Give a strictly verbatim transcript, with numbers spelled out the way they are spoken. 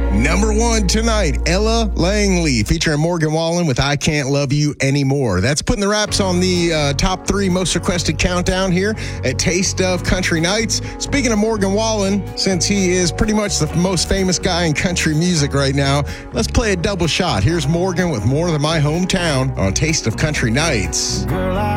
Number one tonight, Ella Langley, featuring Morgan Wallen with I Can't Love You Anymore. That's putting the wraps on the uh, top three most requested countdown here at Taste of Country Nights. Speaking of Morgan Wallen, since he is pretty much the most famous guy in country music right now, let's play a double shot. Here's Morgan with More Than My Hometown on Taste of Country Nights. Girl, I